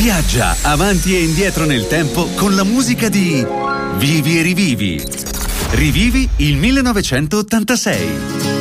Viaggia avanti e indietro nel tempo con la musica di Vivi e rivivi. Rivivi il 1986.